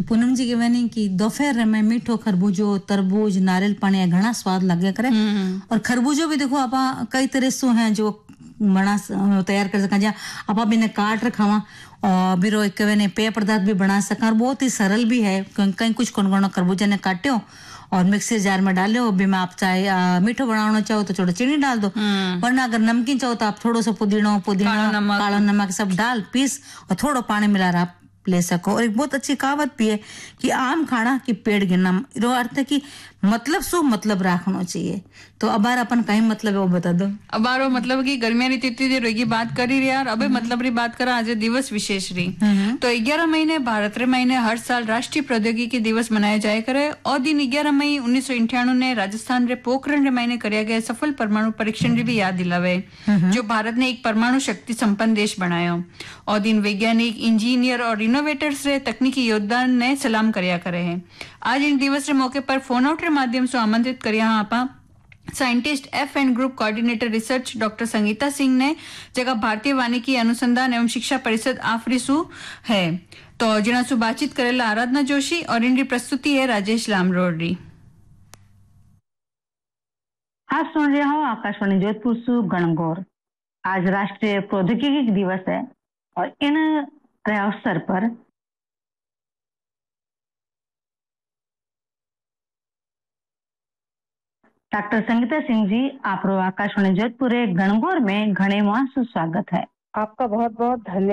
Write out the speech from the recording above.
पूनम जी कहवे कि दोपहर में मीठो खरबूजो तरबूज नारियल पानी है घना स्वाद लगे करे। और खरबूजो भी देखो आप कई तरह सो हैं जो बना तैयार कर सका, आप बिना काट रखावा और बिरो एक ने पेय पदार्थ भी बना सका और बहुत ही सरल भी है। कहीं कुछ कौन खरबूजा ने काट्यो और मिक्सर जार में डालो, बिना आप चाहे मीठो बनाना चाहो तो थोड़ा चीनी डाल दो, वरना अगर नमकीन चाहो तो आप थोड़ा सा पुदीना काला नमक सब डाल पीस और थोड़ा पानी मिला आप ले सको। और एक बहुत अच्छी कहावत भी है कि आम खाना कि पेड़ गिरना, रो अर्थ है कि मतलब सो मतलब राखना चाहिए। तो अबार अपन कहीं मतलब है वो बता दो। अबारो मतलब कि गर्मिया री तिथि दे रोगी बात करी रे यार, अबे मतलब री बात करा आज दिवस विशेष री। तो 11 महीने भारत रे महीने हर साल राष्ट्रीय प्रौद्योगिकी दिवस मनाया जाए करे। और दिन 11 मई 1998 ने राजस्थान रे पोखरण रे महीने करिया गया सफल परमाणु परीक्षण री भी याद दिलावे, जो भारत ने एक परमाणु शक्ति संपन्न देश बनायो। और दिन वैज्ञानिक इंजीनियर और इनोवेटर्स रे तकनीकी योगदान ने सलाम करिया करे है। आज इन दिवस रे मौके पर फोन आउट रे माध्यम से आमंत्रित करिया आपा scientist F and group coordinator research doctor Sangeeta Singh ने जगह भारतीय वानिकी अनुसंधान एवं शिक्षा परिषद आफरीसू है। तो जिना सु बातचीत करेला आराधना जोशी और इनकी प्रस्तुति है राजेश लामरोडी। आप सुन रहे हो आकाशवाणी जोधपुर सु गणगौर। आज राष्ट्रीय प्रौद्योगिकी दिवस है और इन अवसर पर डॉक्टर संगीता सिंह जी आप आकाशवाणी जोधपुर गणगौर में घने स्वागत है। आपका बहुत बहुत धन्यवाद।